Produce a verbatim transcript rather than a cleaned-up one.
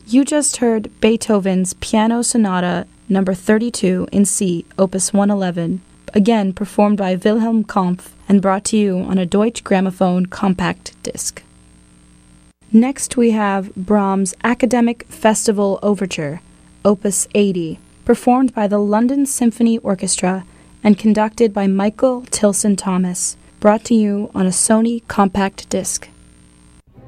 You just heard Beethoven's Piano Sonata number thirty-two in C, opus one eleven, again performed by Wilhelm Kampf and brought to you on a Deutsche Grammophon compact disc. Next we have Brahms' Academic Festival Overture, opus eighty, performed by the London Symphony Orchestra and conducted by Michael Tilson Thomas, brought to you on a Sony compact disc.